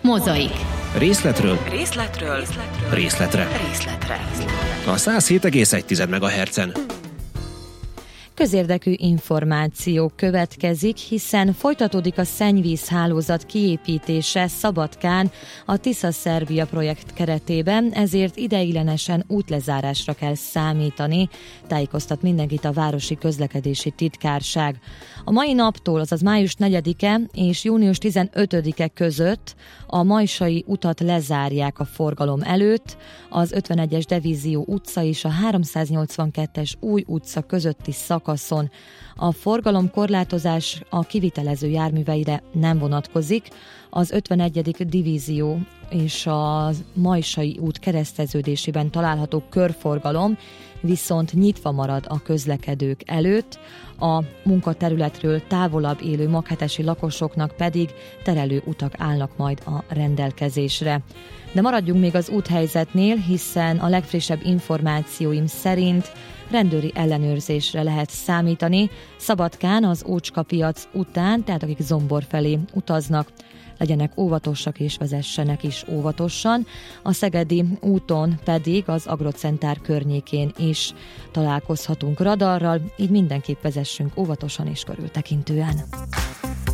Mozaik. Részletről részletre. A 107,1 MHz-en. Közérdekű információ következik, hiszen folytatódik a szennyvízhálózat kiépítése Szabadkán a Tisza-Szerbia projekt keretében, ezért ideiglenesen útlezárásra kell számítani, tájékoztat mindenkit a Városi Közlekedési Titkárság. A mai naptól, azaz május 4-e és június 15-e között a Majsai utat lezárják a forgalom előtt, az 51-es Divízió utca és a 382-es Új utca közötti szakaszon. A forgalomkorlátozás a kivitelező járműveire nem vonatkozik, az 51. Divízió és a Majsai út kereszteződésében található körforgalom viszont nyitva marad a közlekedők előtt, a munkaterületről távolabb élő maghetesi lakosoknak pedig terelő utak állnak majd a rendelkezésre. De maradjunk még az úthelyzetnél, hiszen a legfrissebb információim szerint rendőri ellenőrzésre lehet számítani Szabadkán az Ócskapiac után, tehát akik Zombor felé utaznak, legyenek óvatosak és vezessenek is óvatosan. A Szegedi úton pedig az Agrocentár környékén is találkozhatunk radarral, így mindenképp vezessünk óvatosan és körültekintően.